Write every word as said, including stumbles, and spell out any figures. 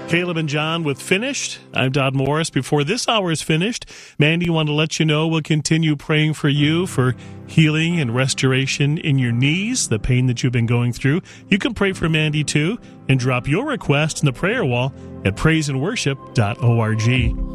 Caleb and John with Finished. I'm Dodd Morris. Before this hour is finished, Mandy wanted to let you know we'll continue praying for you for healing and restoration in your knees, the pain that you've been going through. You can pray for Mandy too and drop your request in the prayer wall at praise and worship dot org.